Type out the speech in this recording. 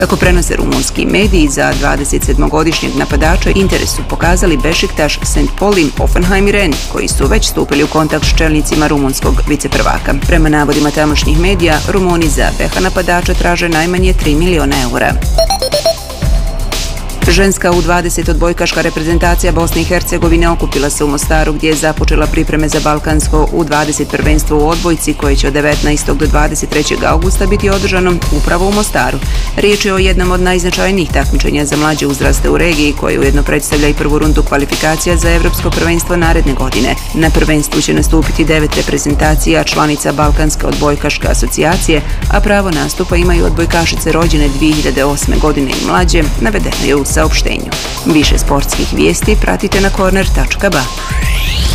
Kako prenose rumunski mediji, za 27-godišnjeg napadača interes su pokazali Bešiktaš, St. Pauli, Hoffenheim i Rennes, koji su već stupili u kontakt s čelnicima rumunskog viceprvaka. Prema navodima tamošnjih medija, Rumuni za BH napadača traže najmanje 3 miliona eura. Ženska U20 odbojkaška reprezentacija Bosne i Hercegovine okupila se u Mostaru, gdje je započela pripreme za balkansko U20 prvenstvo u odbojci, koje će od 19. do 23. augusta biti održano upravo u Mostaru. Riječ je o jednom od najznačajnijih takmičenja za mlađe uzraste u regiji, koje ujedno predstavlja i prvu rundu kvalifikacija za evropsko prvenstvo naredne godine. Na prvenstvu će nastupiti 9 reprezentacija članica Balkanske odbojkaške asocijacije, a pravo nastupa imaju odbojkašice rođene 2008. godine i mlađe, navedeno je u saopštenju. Više sportskih vijesti pratite na corner.ba.